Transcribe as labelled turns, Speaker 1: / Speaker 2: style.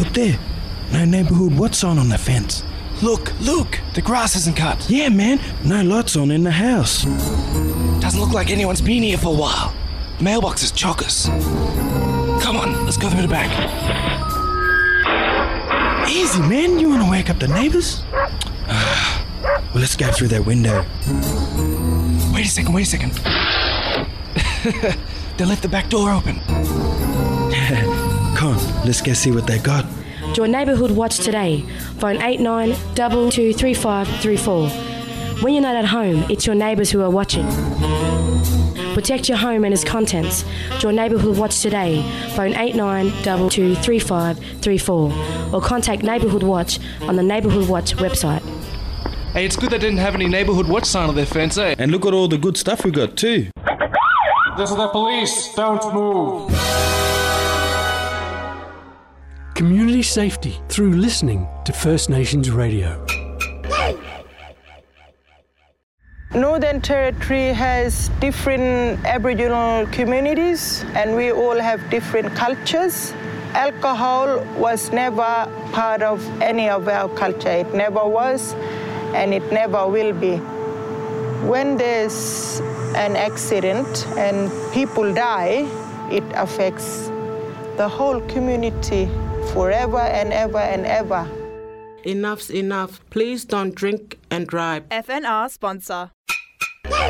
Speaker 1: look there. No neighbourhood watch sign on the fence.
Speaker 2: Look, the grass isn't cut.
Speaker 1: Yeah, man, no lights on in the house.
Speaker 2: Doesn't look like anyone's been here for a while. Mailbox is chockers. Come on, let's go through the back.
Speaker 1: Easy, man, you want to wake up the neighbours? Well, let's go through that window.
Speaker 2: Wait a second. They left the back door open.
Speaker 1: Come on, let's go see what they got.
Speaker 3: Join Neighbourhood Watch today. Phone 89223534. When you're not at home, it's your neighbours who are watching. Protect your home and its contents. Join Neighbourhood Watch today. Phone 89223534 or contact Neighbourhood Watch on the Neighbourhood Watch website.
Speaker 2: Hey, it's good they didn't have any neighbourhood watch sign on their fence, eh?
Speaker 1: And look at all the good stuff we got too.
Speaker 4: This is the police. Don't move.
Speaker 5: Community safety through listening to First Nations Radio.
Speaker 6: Northern Territory has different Aboriginal communities and we all have different cultures. Alcohol was never part of any of our culture. It never was and it never will be. When there's an accident and people die, it affects the whole community forever and ever and ever.
Speaker 7: Enough's enough. Please don't drink and drive.
Speaker 8: FNR sponsor.